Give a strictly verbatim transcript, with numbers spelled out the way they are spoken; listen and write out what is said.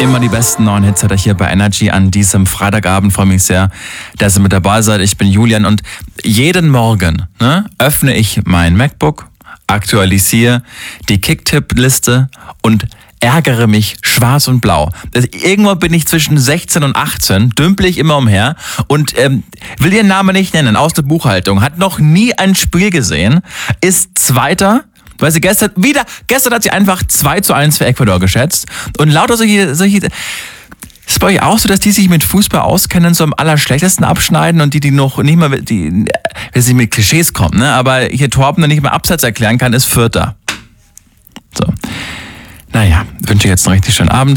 Immer die besten neuen Hits hat er hier bei Energy an diesem Freitagabend. Freue mich sehr, dass ihr mit dabei seid. Ich bin Julian und jeden Morgen ne, öffne ich mein MacBook, aktualisiere die Kicktipp-Liste und ärgere mich schwarz und blau. Irgendwo bin ich zwischen sechzehn und achtzehn, dümpel ich immer umher und ähm, will ihren Namen nicht nennen, aus der Buchhaltung, hat noch nie ein Spiel gesehen, ist Zweiter, weil sie gestern wieder, gestern hat sie einfach zwei zu eins für Ecuador geschätzt und lauter solche, solche ist es bei euch auch so, dass die sich mit Fußball auskennen, so am allerschlechtesten abschneiden und die, die noch nicht mal, die, wenn sie mit Klischees kommen, ne, aber hier Torben noch nicht mal Absatz erklären kann, ist Vierter. So. Naja, wünsche jetzt einen richtig schönen Abend.